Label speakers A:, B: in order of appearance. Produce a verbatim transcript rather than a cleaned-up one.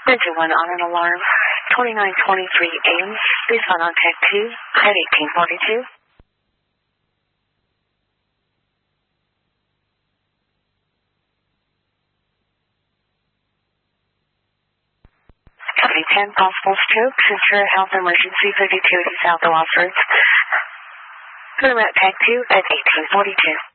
A: Bridger one on an alarm. twenty-nine twenty-three A M. Please on on tech two at eighteen forty-two. Company ten, possible stroke, secure health emergency thirty-two South Lost Roads. Put him at tech two at eighteen forty-two.